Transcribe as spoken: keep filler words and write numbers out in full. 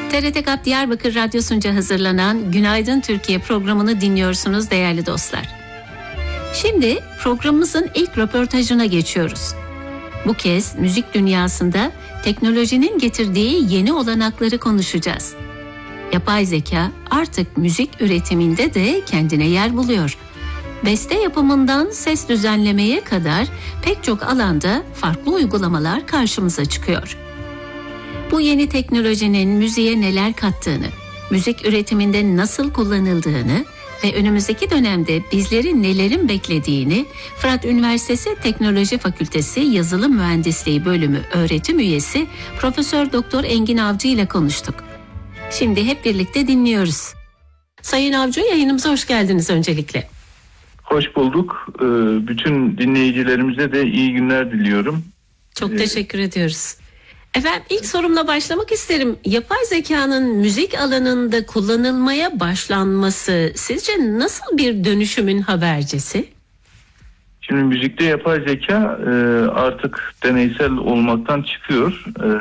T R T K A P Diyarbakır Radyosu'nca hazırlanan Günaydın Türkiye programını dinliyorsunuz değerli dostlar. Şimdi programımızın ilk röportajına geçiyoruz. Bu kez müzik dünyasında teknolojinin getirdiği yeni olanakları konuşacağız. Yapay zeka artık müzik üretiminde de kendine yer buluyor. Beste yapımından ses düzenlemeye kadar pek çok alanda farklı uygulamalar karşımıza çıkıyor. Bu yeni teknolojinin müziğe neler kattığını, müzik üretiminde nasıl kullanıldığını ve önümüzdeki dönemde bizleri nelerin beklediğini Fırat Üniversitesi Teknoloji Fakültesi Yazılım Mühendisliği Bölümü öğretim üyesi Profesör Doktor Engin Avcı ile konuştuk. Şimdi hep birlikte dinliyoruz. Sayın Avcı, yayınımıza hoş geldiniz öncelikle. Hoş bulduk. Bütün dinleyicilerimize de iyi günler diliyorum. Çok teşekkür ediyoruz. Efendim, ilk sorumla başlamak isterim. Yapay zekanın müzik alanında kullanılmaya başlanması sizce nasıl bir dönüşümün habercisi? Şimdi müzikte yapay zeka artık deneysel olmaktan çıkıyor.